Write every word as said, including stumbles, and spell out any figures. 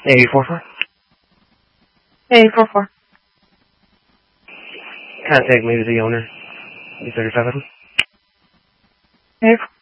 eight four four. eight four four. Can't take me to the owner. You thirty-seven. eight